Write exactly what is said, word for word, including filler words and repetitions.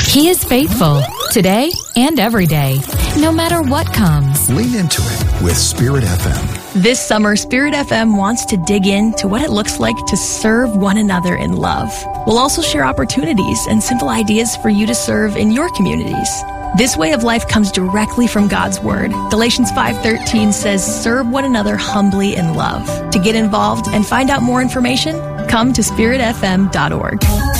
He is faithful today and every day, no matter what comes. Lean into it with Spirit F M. This summer, Spirit F M wants to dig into what it looks like to serve one another in love. We'll also share opportunities and simple ideas for you to serve in your communities. This way of life comes directly from God's Word. Galatians five thirteen says, serve one another humbly in love. To get involved and find out more information, come to spirit f m dot org.